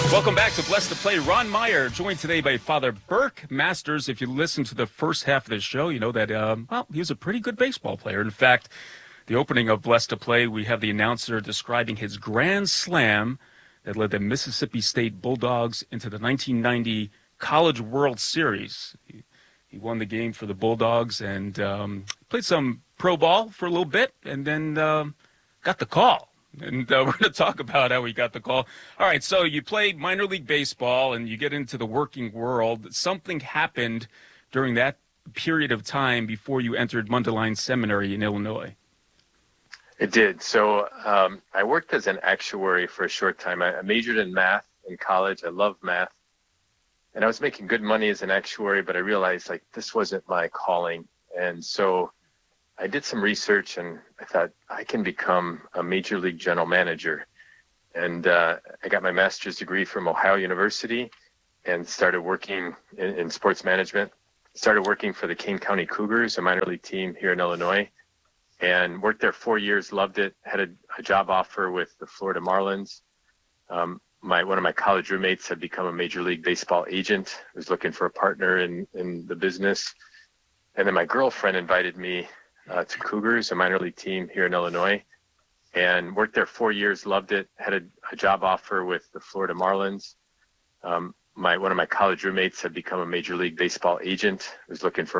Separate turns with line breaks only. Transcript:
Welcome back to Blessed to Play. Ron Meyer, joined today by Father Burke Masters. If you listen to the first half of the show, you know that, he was a pretty good baseball player. In fact, the opening of Blessed to Play, we have the announcer describing his grand slam that led the Mississippi State Bulldogs into the 1990 College World Series. He won the game for the Bulldogs and played some pro ball for a little bit and then got the call. And we're going to talk about how he got the call. All right, so you played minor league baseball and you get into the working world. Something happened during that period of time before you entered Mundelein Seminary in Illinois.
It did. So I worked as an actuary for a short time. I majored in math in college. I love math. And I was making good money as an actuary, but I realized this wasn't my calling. And so I did some research and I thought I can become a major league general manager. And I got my master's degree from Ohio University and started working in sports management. Started working for the Kane County Cougars, a minor league team here in Illinois, and worked there 4 years, loved it, had a job offer with the Florida Marlins. One of my college roommates had become a major league baseball agent, was looking for a partner in the business. And then my girlfriend invited me to Cougars, a minor league team here in Illinois, and worked there 4 years, loved it, had a job offer with the Florida Marlins. One of my college roommates had become a major league baseball agent, was looking for